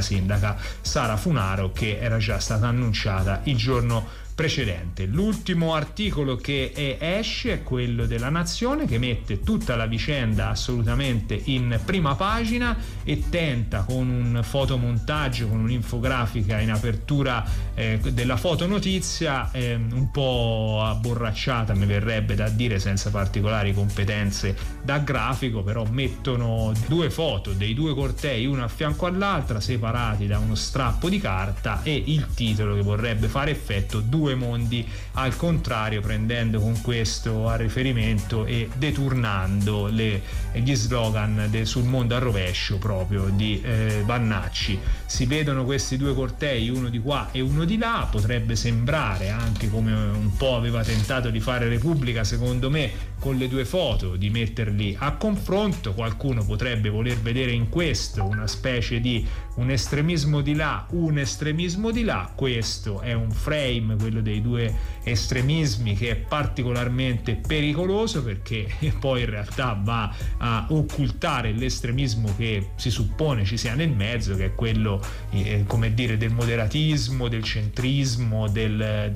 sindaca Sara Funaro, che era già stata annunciata il giorno precedente. L'ultimo articolo che esce è quello della Nazione, che mette tutta la vicenda assolutamente in prima pagina e tenta, con un fotomontaggio, con un'infografica in apertura della fotonotizia, un po' abborracciata, mi verrebbe da dire, senza particolari competenze da grafico, però mettono due foto dei due cortei una a fianco all'altra, separati da uno strappo di carta, e il titolo che vorrebbe fare effetto: due mondi al contrario, prendendo con questo a riferimento e deturnando gli slogan sul mondo al rovescio proprio di Vannacci. Si vedono questi due cortei, uno di qua e uno di là, potrebbe sembrare, anche come un po' aveva tentato di fare Repubblica, secondo me, con le due foto, di metterli a confronto. Qualcuno potrebbe voler vedere in questo una specie di un estremismo di là, un estremismo di là. Questo è un frame, quello dei due estremismi, che è particolarmente pericoloso, perché poi in realtà va a occultare l'estremismo che si suppone ci sia nel mezzo, che è quello come dire del moderatismo, del centrismo, del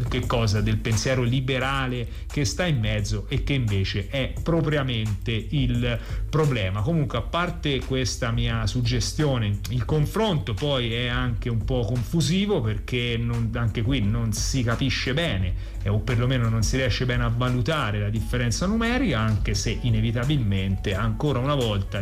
pensiero liberale che sta in mezzo e che invece è propriamente il problema. Comunque, a parte questa mia suggestione, il confronto poi è anche un po' confusivo, perché anche qui non si capisce bene, o perlomeno non si riesce bene a valutare la differenza numerica, anche se inevitabilmente ancora una volta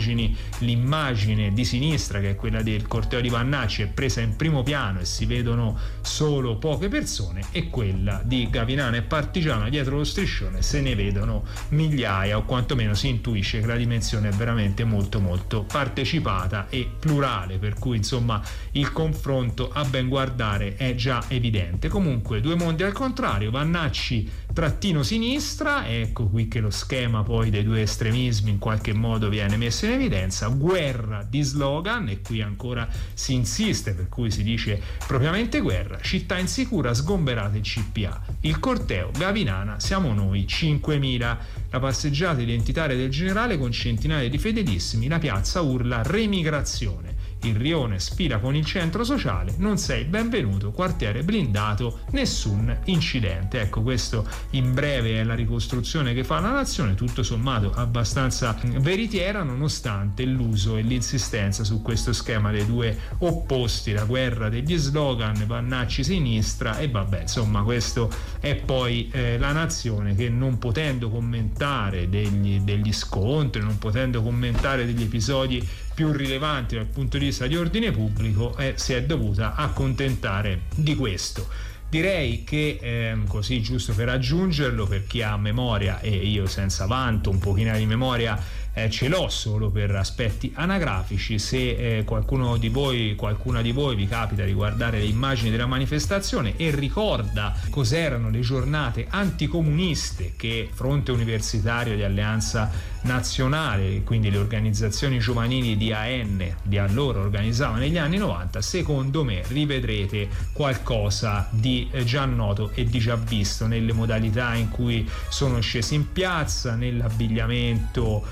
l'immagine di sinistra, che è quella del corteo di Vannacci, è presa in primo piano e si vedono solo poche persone, e quella di Gavinana e Partigiano dietro lo striscione se ne vedono migliaia, o quantomeno si intuisce che la dimensione è veramente molto molto partecipata e plurale, per cui insomma il confronto a ben guardare è già evidente. Comunque, due mondi al contrario, Vannacci trattino sinistra, ecco qui che lo schema poi dei due estremismi in qualche modo viene messo in evidenza, guerra di slogan, e qui ancora si insiste, per cui si dice propriamente guerra, città insicura, sgomberate il CPA, il corteo Gavinana, siamo noi 5.000, la passeggiata identitaria del generale con centinaia di fedelissimi, la piazza urla remigrazione, il rione sfila con il centro sociale, non sei benvenuto, quartiere blindato, nessun incidente. Ecco, questo in breve è la ricostruzione che fa la Nazione, tutto sommato abbastanza veritiera, nonostante l'uso e l'insistenza su questo schema dei due opposti, la guerra degli slogan, Vannacci sinistra, e vabbè, insomma, questo è poi la Nazione, che non potendo commentare degli scontri, non potendo commentare degli episodi più rilevanti dal punto di vista di ordine pubblico, si è dovuta accontentare di questo. Direi che così, giusto per aggiungerlo, per chi ha memoria, e io senza vanto un pochino di memoria ce l'ho solo per aspetti anagrafici, se qualcuna di voi vi capita di guardare le immagini della manifestazione e ricorda cos'erano le giornate anticomuniste che Fronte Universitario di Alleanza Nazionale, quindi le organizzazioni giovanili di AN di allora organizzavano negli anni 90, secondo me rivedrete qualcosa di già noto e di già visto nelle modalità in cui sono scesi in piazza, nell'abbigliamento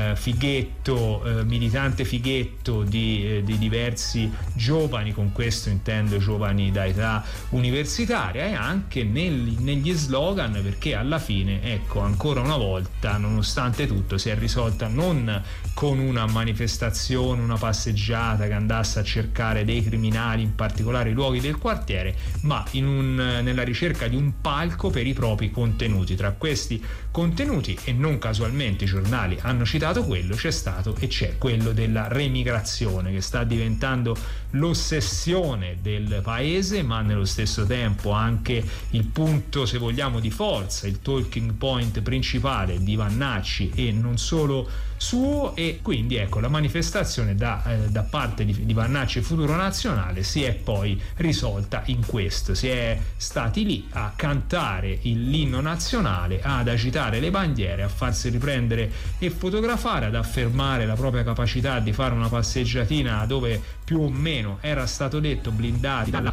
fighetto, militante fighetto di diversi giovani, con questo intendo giovani da età universitaria, e anche negli slogan, perché alla fine, ecco, ancora una volta, nonostante tutto, si è risolta non con una manifestazione, una passeggiata che andasse a cercare dei criminali, in particolare i luoghi del quartiere, ma nella ricerca di un palco per i propri contenuti. Tra questi contenuti, e non casualmente i giornali hanno citato quello, c'è stato e c'è quello della remigrazione, che sta diventando l'ossessione del paese, ma nello stesso tempo anche il punto, se vogliamo, di forza, il talking point principale di Vannacci e non solo suo. E quindi ecco, la manifestazione da parte di Vannacci e Futuro Nazionale si è poi risolta in questo: si è stati lì a cantare l'inno nazionale, ad agitare le bandiere, a farsi riprendere e fotografare, ad affermare la propria capacità di fare una passeggiatina dove più o meno era stato detto blindati dalla